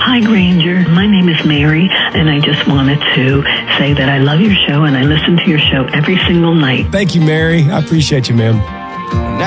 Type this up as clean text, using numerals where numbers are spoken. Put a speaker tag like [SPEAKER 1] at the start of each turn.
[SPEAKER 1] Hi, Granger. My name is Mary, and I just wanted to say that I love your show, and I listen to your show every single night.
[SPEAKER 2] Thank you, Mary. I appreciate you, ma'am.